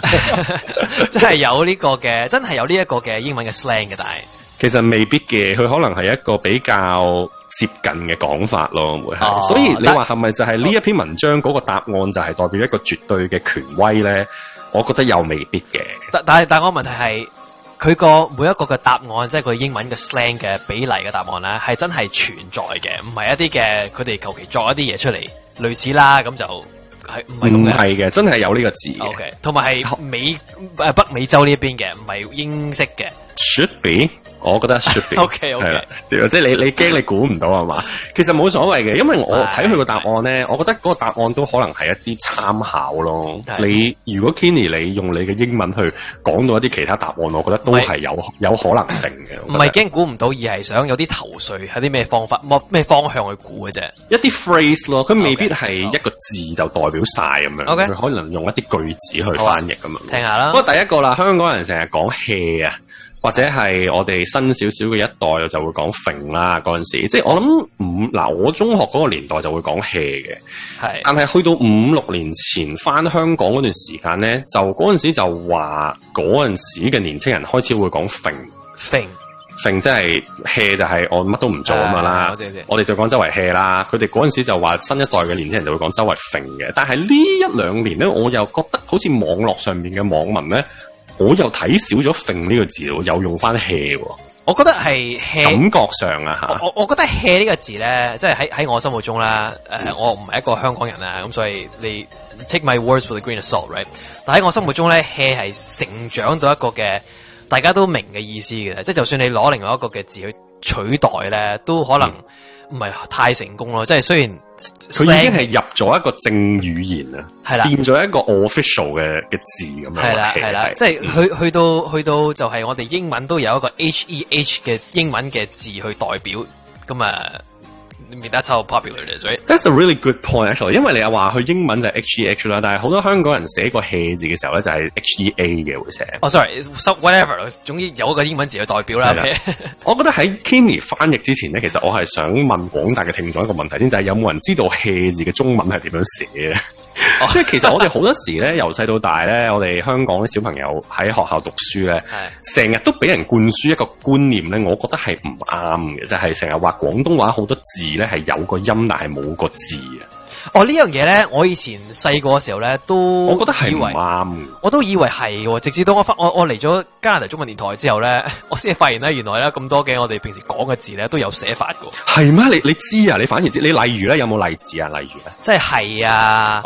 真係有呢個嘅，真係有呢一個嘅英文嘅 slang 嘅，但係其實未必嘅，佢可能係一個比較接近嘅講法咯，會係。所以你話係咪就係呢一篇文章嗰個答案就係代表一個絕對嘅權威咧？我覺得又未必嘅。 但我問題係佢個每一個嘅答案，即係佢英文嘅 slang 嘅比例嘅答案咧，係真係存在嘅，唔係一啲嘅佢哋求其作一啲嘢出嚟，類似啦咁就係唔係咁嘅。 唔係嘅，真係有呢個字嘅。 OK， 同埋係北美洲呢邊嘅，唔係英式嘅。 Should be。我覺得 should be OK， 係啦，即係你驚你估唔到係嘛？其實冇所謂嘅，因為我睇佢個答案咧，我覺得嗰個答案都可能係一啲參考咯。你如果 Kenny 你用你嘅英文去講到一啲其他答案，我覺得都係有可能性嘅。 唔係驚估唔到，而係想有啲頭緒，係啲咩方法、咩方向去估嘅啫。 一啲 phrase 咯，佢未必係一個字就代表晒咁樣。佢可能用一啲句子去翻譯咁樣。 聽下啦。 不過第一個啦，香港人成日講 hea 啊。或者係我哋新少少嘅一代就會講揈啦，嗰陣時，即係我諗我中學嗰個年代就會講 hea 嘅，係。但係去到5-6年前翻香港嗰段時間咧，就嗰陣時就話嗰陣時嘅年青人開始會講揈，即係 hea 就係我乜都唔做啊嘛啦。我哋就講周圍 hea 啦。佢哋嗰陣時就話新一代嘅年青人就會講周圍揈嘅。但係呢1-2年咧，我又覺得好似網絡上面嘅網民咧。我又睇少咗揈呢個字喎，又用翻 hea 喎。我覺得係 hea 感覺上啊嚇。 我覺得 hea 呢個字咧，即係喺我心目中啦。我唔係一個香港人啊，咁所以你 take my words with a grain of salt，right？ 但喺我心目中咧 hea 係成長到一個嘅大家都明嘅意思嘅，即係就算你攞另外一個嘅字去取代咧，都可能唔係太成功咯。即係雖然佢已經係入咗一個正語言啊，係啦，變咗一個 official 嘅字咁樣。 係啦，即係去到就係我哋英文都有一個 HEH 嘅英文嘅字去代表咁啊。That's how popular it is, right? That's a really good point, actually. 因為你又話佢英文就係 HEH 啦，但係好多香港人寫個 hea 字嘅時候咧，就係 HEA 嘅會寫。 Sorry，whatever， 總之有一個英文字去代表啦。 我覺得喺 Kenny 翻譯之前咧，其實我係想問廣大嘅聽眾一個問題先，就係有冇人知道 hea 字嘅中文係點樣寫嘅？即係其實我哋好多時咧，由細到大咧，我哋香港啲小朋友喺學校讀書咧，成日都俾人灌輸一個觀念咧，我覺得係唔啱嘅，就係成日話廣東話好多字咧係有個音，但係冇個字啊。 呢樣嘢咧，我以前細個嘅時候咧， 我覺得係唔啱。我都以為係，直至到我嚟咗加拿大中文電台之後咧，我先發現咧，原來咧咁多嘅我哋平時講嘅字咧都有寫法㗎。 係咩？你知啊？你反而知？你例如咧有冇例子啊？例如咧， 即係啊。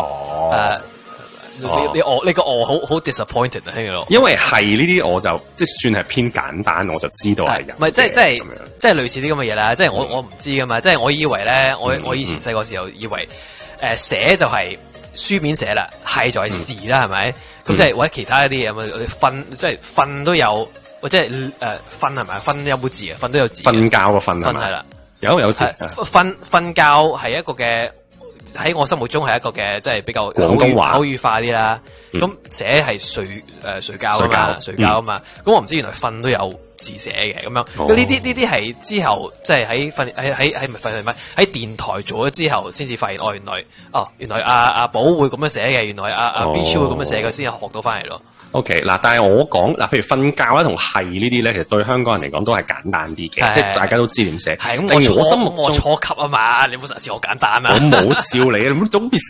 你個好 disappointed 啊，聽到。因為係呢啲我就即係算係偏簡單，我就知道係人。 唔係即係類似啲咁嘅嘢啦。即係我唔知噶嘛。即係我以為咧，我以前細個時候以為寫就係書面寫啦，係就係是啦，係咪？咁即係或者其他一啲嘢咁瞓即係瞓都有，或者係瞓係咪？瞓有冇字啊？瞓都有字。 瞓覺個瞓係咪？ 係啦， 有字。 瞓覺係一個嘅。喺我心目中係一個嘅，即係比較廣東話口語化啲啦。咁寫係睡覺啊嘛。咁我唔知原來瞓都有字寫嘅咁樣。呢啲係之後即係喺喺電台做咗之後，先至發現原來阿寶會咁樣寫嘅，原來阿 B 超會咁樣寫嘅，先學到翻嚟咯。 OK 嗱，但係我講嗱，譬如瞓覺咧同係呢啲咧，其實對香港人嚟講都係簡單啲嘅，即係大家都知點寫。 係咁，我心目中我初級啊嘛，你唔好成日笑我簡單啊！ 我冇笑你，Don't be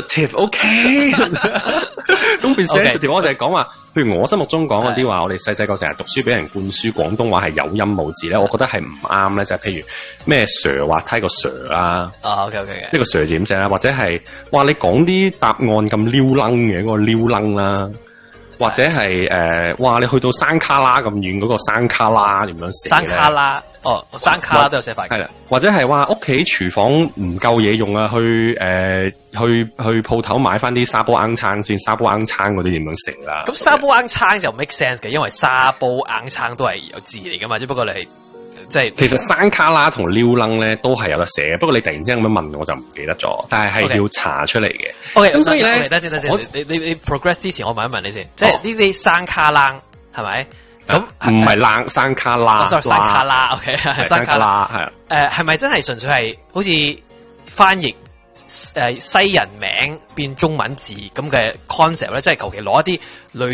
sensitive，OK？Don't be sensitive，我就係講話，譬如我心目中講嗰啲話，我哋細個成日讀書俾人灌輸廣東話係有音冇字咧，我覺得係唔啱咧，就係譬如咩 Sir 滑梯個 Sir 啦 ，OK 嘅， 呢個 Sir 字點寫啦，或者係哇你講啲答案咁撩楞嘅嗰個撩楞啦。或者係哇！你去到山卡拉咁遠嗰個山卡拉點樣寫咧？ 山卡拉山卡拉都有寫法。 係啦，或者係話屋企廚房唔夠嘢用啊，去鋪頭買翻啲沙煲罌罉先，沙煲罌罉嗰啲點樣食啦？ 咁沙煲罌罉就 make sense 嘅，因為沙煲罌罉都係有字嚟噶嘛，只不過你係。即係其實山卡拉同撩楞咧都係有得寫嘅，不過你突然之間咁樣問我就唔記得咗，但係要查出嚟嘅。 OK，咁所以咧，等先，你 progress 之前，我問一問你先，即係呢啲山卡拉係咪？咁唔係冷山卡拉 ，sorry， 山卡拉 ，OK， 山卡拉係係咪真係純粹係好似翻譯西人名變中文字咁嘅 concept 咧？即係求其攞一啲類